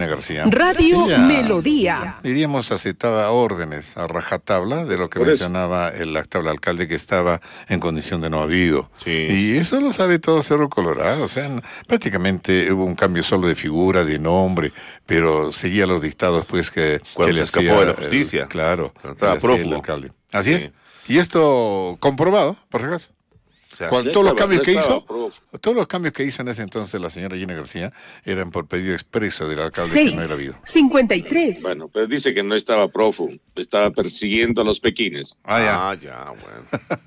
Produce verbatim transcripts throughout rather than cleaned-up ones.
García. Radio ella, Melodía. Diríamos, aceptaba órdenes a rajatabla de lo que Por mencionaba el actual alcalde, que estaba en condición de no habido. Sí. Y eso lo sabe todo Cerro Colorado. O sea, n- prácticamente hubo un cambio solo de figura, de nombre, pero seguía los dictados pues que, Cuando que le se escapó hacía de la el- justicia. claro, Cuando que le estaba hacía el prófugo. alcalde. Así Sí. es. Y esto comprobado, por si acaso. O sea, Cuando sí, todos los estaba- cambios no que estaba hizo, prófugo. todos los cambios que hizo en ese entonces la señora Gina García eran por pedido expreso del alcalde que no era habido. seis cincuenta y tres. Bueno, pero dice que no estaba prófugo, estaba persiguiendo a los pequines. Ah, ya. Ah, ya, bueno.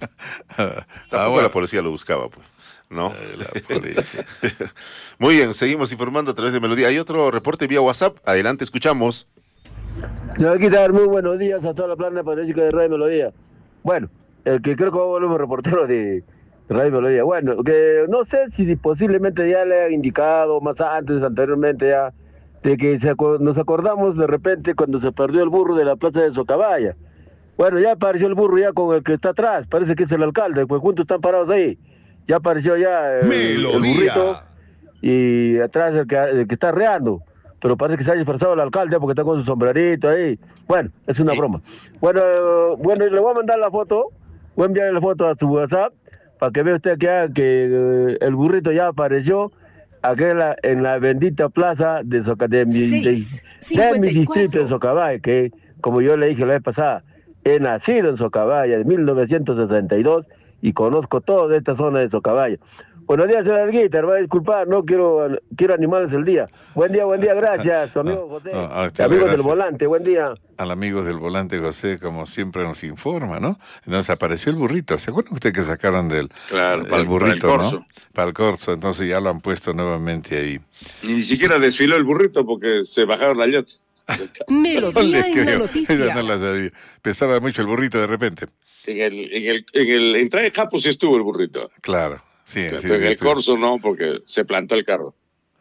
Ah, Tampoco bueno. la policía lo buscaba, pues. ¿No? Eh, la policía. Muy bien, seguimos informando a través de Melodía. Hay otro reporte vía WhatsApp. Adelante, escuchamos. Señor Guitar, muy buenos días a toda la plana periodística de Radio Melodía. Bueno, el que creo que va a volver un reportero de Radio Melodía. Bueno, que no sé si posiblemente ya le han indicado más antes, anteriormente ya, de que se aco- nos acordamos de repente cuando se perdió el burro de la plaza de Socabaya. Bueno, ya apareció el burro ya con el que está atrás, parece que es el alcalde, pues juntos están parados ahí. Ya apareció ya el, el burrito y atrás el que, el que está reando. Pero parece que se ha disfrazado el alcalde porque está con su sombrerito ahí. Bueno, es una broma. Bueno, eh, bueno, le voy a mandar la foto, voy a enviarle la foto a su WhatsApp para que vea usted que, ah, que eh, el burrito ya apareció aquí en la, en la bendita plaza de, Soca, de, mi, de, seis de mi cincuenta y distrito de cuatro. Socabaya, que como yo le dije la vez pasada, he nacido en Socabaya en mil novecientos sesenta y dos y conozco toda esta zona de Socabaya. Buenos días, señor Guitar, va a disculpar, no quiero, quiero animarles el día. Buen día, buen día, gracias, su amigo José, no, a y usted amigos gracias. del volante, buen día. Al amigo del volante José, como siempre nos informa, ¿no? Entonces apareció el burrito. ¿Se acuerdan usted que sacaron del Claro, el para el- burrito, para el corso. ¿no? Para el corso. Entonces ya lo han puesto nuevamente ahí. Ni siquiera desfiló el burrito porque se bajaron la yacht. Melodía en la Esa noticia. no la sabía. Pesaba mucho el burrito de repente. En el, en el, en el entrada de Capo sí estuvo el burrito. Claro. Sí, sí, Pero en sí, el sí. corso no, porque se plantó el carro.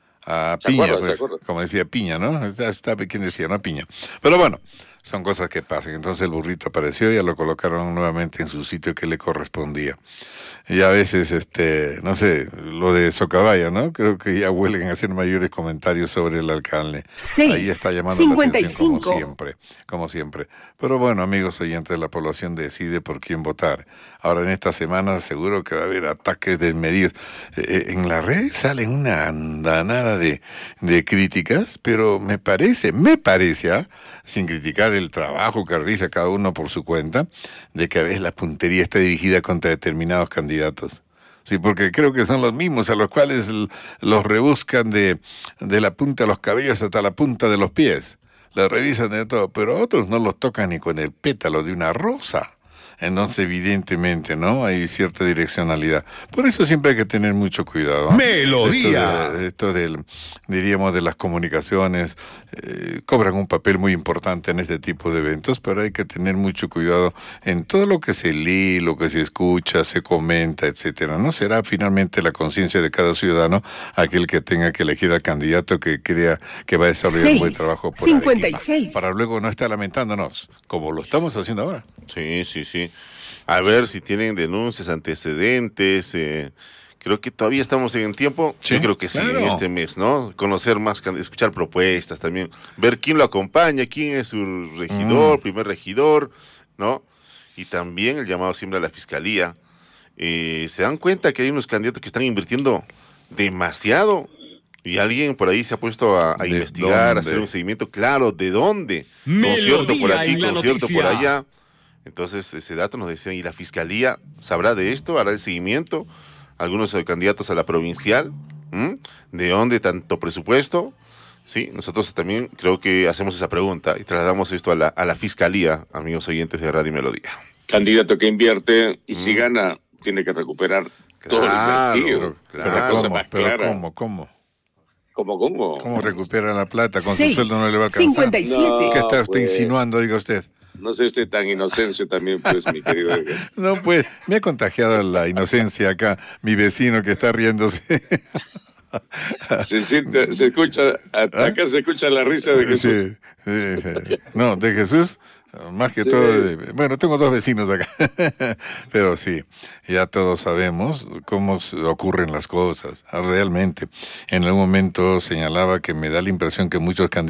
A ¿Se piña, acuerda? ¿Se pues, acuerda? como decía piña, ¿no? Está, está- ¿quién decía? No piña. Pero bueno, son cosas que pasan. Entonces el burrito apareció y ya lo colocaron nuevamente en su sitio que le correspondía. Y a veces, este, no sé, lo de Socabaya, ¿no? Creo que ya huelen a hacer mayores comentarios sobre el alcalde. seis Ahí está llamando cincuenta y la atención, como cinco. siempre, como siempre. Pero bueno, amigos oyentes, la población decide por quién votar. Ahora en esta semana seguro que va a haber ataques desmedidos. Eh, en la red salen una andanada de, de críticas, pero me parece, me parece, ¿ah? Sin criticar el trabajo que realiza cada uno por su cuenta, de que a veces la puntería está dirigida contra determinados candidatos. Sí, porque creo que son los mismos a los cuales l- los rebuscan de, de la punta de los cabellos hasta la punta de los pies. Los revisan de todo, pero a otros no los tocan ni con el pétalo de una rosa. Entonces, evidentemente, ¿no? Hay cierta direccionalidad. Por eso siempre hay que tener mucho cuidado, ¿no? Melodía. Esto, de- esto del, diríamos, de las comunicaciones, eh, cobran un papel muy importante en este tipo de eventos, pero hay que tener mucho cuidado en todo lo que se lee, lo que se escucha, se comenta, etcétera. ¿No? Será finalmente la conciencia de cada ciudadano aquel que tenga que elegir al candidato que crea que va a desarrollar un buen seis trabajo por cincuenta y Arequipa, seis. para luego no estar lamentándonos, como lo estamos haciendo ahora. Sí, sí, sí. A ver si tienen denuncias, antecedentes. Eh, creo que todavía estamos en tiempo. Sí, Yo creo que sí, claro. en este mes, ¿no? Conocer más, can- escuchar propuestas también. Ver quién lo acompaña, quién es su regidor, Mm. primer regidor, ¿no? Y también el llamado siempre a la fiscalía. Eh, se dan cuenta que hay unos candidatos que están invirtiendo demasiado. Y alguien por ahí se ha puesto a, a ¿De investigar, a dónde? hacer un seguimiento claro de dónde. Concierto por Melodía aquí, en la concierto por noticia. allá. Entonces, ese dato nos decían, ¿y la fiscalía sabrá de esto? ¿Hará el seguimiento? Algunos eh, candidatos a la provincial, ¿m? ¿De dónde tanto presupuesto? Sí, nosotros también creo que hacemos esa pregunta y trasladamos esto a la, a la fiscalía, amigos oyentes de Radio Melodía. Candidato que invierte y si gana, tiene que recuperar todo Claro, lo invertido. Pero, claro. La cosa ¿cómo? más Pero clara. ¿cómo? ¿Cómo? ¿Cómo, cómo? ¿Cómo recupera la plata? Con su seis sueldo no le va a alcanzar. cincuenta y siete. ¿Qué está usted pues. insinuando, diga usted? No sé usted tan inocencio también, pues, mi querido. No, pues, me ha contagiado la inocencia acá, mi vecino que está riéndose. Se siente, se escucha, a- acá se escucha la risa de Jesús. Sí, sí, sí. No, de Jesús, más que Sí. todo, de- bueno, tengo dos vecinos acá, pero sí, ya todos sabemos cómo s- ocurren las cosas, realmente. En algún momento señalaba que me da la impresión que muchos candidatos